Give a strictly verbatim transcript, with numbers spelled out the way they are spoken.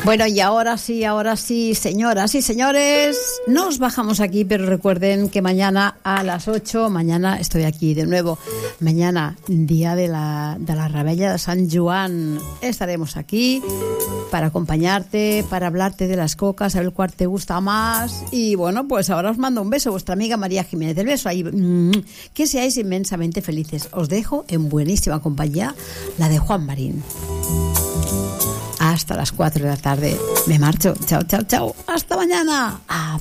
Bueno, y ahora sí, ahora sí, señoras y señores, nos bajamos aquí, pero recuerden que mañana a las ocho, mañana estoy aquí de nuevo. Mañana, día de la, de la Ravella de San Joan, estaremos aquí para acompañarte, para hablarte de las cocas, a ver cuál te gusta más. Y bueno, pues ahora os mando un beso, vuestra amiga María Jiménez del Beso. Ahí, mmm, que seáis inmensamente felices. Os dejo en buenísima compañía, la de Juan Marín. Hasta las cuatro de la tarde. Me marcho. Chao, chao, chao. Hasta mañana. Adiós.